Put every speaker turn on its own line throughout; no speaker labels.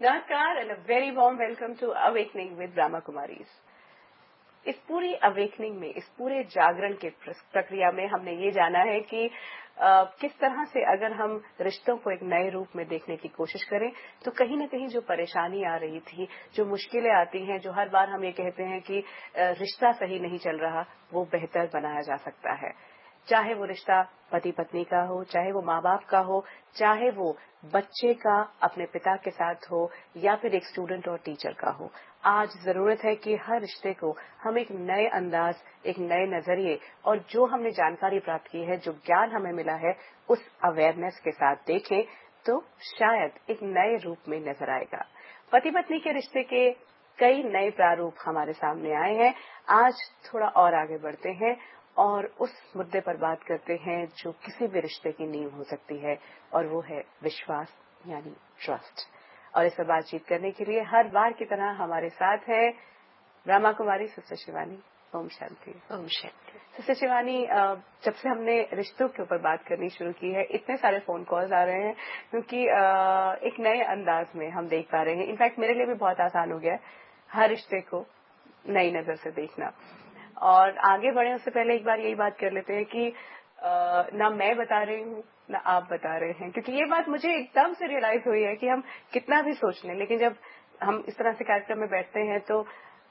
नमस्कार and a very warm welcome to awakening with Brahma Kumaris. इस पूरी अवेकनिंग में, इस पूरे जागरण के प्रक्रिया में हमने ये जाना है कि किस तरह से अगर हम रिश्तों को एक नए रूप में देखने की कोशिश करें तो कहीं न कहीं जो परेशानी आ रही थी, जो मुश्किलें आती हैं, जो हर बार हम ये कहते हैं कि रिश्ता सही नहीं चल रहा, वो बेहतर बनाया जा सकता है। चाहे वो रिश्ता पति पत्नी का हो, चाहे वो माँ बाप का हो, चाहे वो बच्चे का अपने पिता के साथ हो या फिर एक स्टूडेंट और टीचर का हो। आज जरूरत है कि हर रिश्ते को हम एक नए अंदाज, एक नए नजरिए और जो हमने जानकारी प्राप्त की है, जो ज्ञान हमें मिला है, उस अवेयरनेस के साथ देखें तो शायद एक नए रूप में नजर आएगा। पति पत्नी के रिश्ते के कई नए प्रारूप हमारे सामने आए हैं। आज थोड़ा और आगे बढ़ते हैं और उस मुद्दे पर बात करते हैं जो किसी भी रिश्ते की नींव हो सकती है, और वो है विश्वास यानी ट्रस्ट। और इस पर बातचीत करने के लिए हर बार की तरह हमारे साथ है ब्रह्मा कुमारी सिस्टर शिवानी। ओम शांति।
ओम शांति।
सिस्टर शिवानी, जब से हमने रिश्तों के ऊपर बात करनी शुरू की है, इतने सारे फोन कॉल्स आ रहे हैं क्योंकि एक नए अंदाज में हम देख पा रहे हैं। इनफैक्ट मेरे लिए भी बहुत आसान हो गया है हर रिश्ते को नई नजर से देखना। और आगे बढ़े उससे पहले एक बार यही बात कर लेते हैं कि ना मैं बता रही हूँ ना आप बता रहे हैं, क्योंकि ये बात मुझे एकदम से रियलाइज हुई है कि हम कितना भी सोच लें, लेकिन जब हम इस तरह से कार्यक्रम में बैठते हैं तो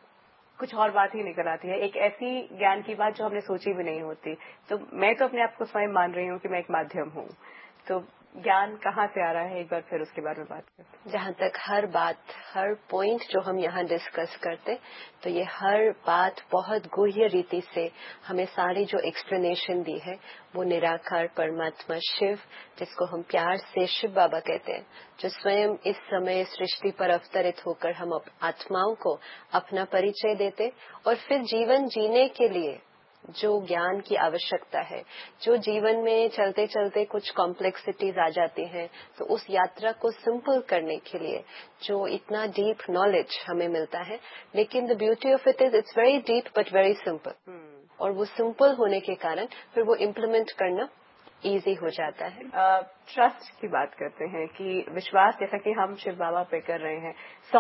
कुछ और बात ही निकल आती है, एक ऐसी ज्ञान की बात जो हमने सोची भी नहीं होती। तो मैं तो अपने आप को स्वयं मान रही हूँ कि मैं एक माध्यम हूँ। तो ज्ञान कहाँ से आ रहा है, एक बार फिर उसके बारे में बात करते हैं।
जहाँ तक हर बात, हर पॉइंट जो हम यहाँ डिस्कस करते, तो ये हर बात बहुत गूढ़ रीति से हमें सारी जो एक्सप्लेनेशन दी है, वो निराकार परमात्मा शिव, जिसको हम प्यार से शिव बाबा कहते हैं, जो स्वयं इस समय सृष्टि पर अवतरित होकर हम आत्माओं को अपना परिचय देते और फिर जीवन जीने के लिए जो ज्ञान की आवश्यकता है, जो जीवन में चलते चलते कुछ कॉम्प्लेक्सिटीज आ जाती हैं, तो उस यात्रा को सिंपल करने के लिए जो इतना डीप नॉलेज हमें मिलता है, लेकिन the beauty of it is it's very deep but very simple. और वो सिंपल होने के कारण फिर वो इम्प्लीमेंट करना इजी हो जाता है।
ट्रस्ट की बात करते हैं कि विश्वास, जैसा कि हम शिव बाबा पे कर रहे हैं,